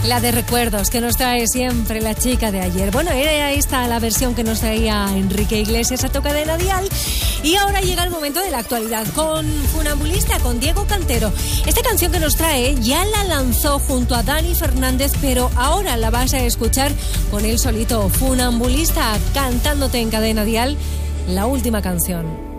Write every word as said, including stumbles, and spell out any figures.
La de recuerdos que nos trae siempre la chica de ayer. Bueno, era esta la versión que nos traía Enrique Iglesias a Tocadena Dial. Y ahora llega el momento de la actualidad con Funambulista, con Diego Cantero. Esta canción que nos trae ya la lanzó junto a Dani Fernández, pero ahora la vas a escuchar con él solito. Funambulista, cantándote en Cadena Dial la última canción.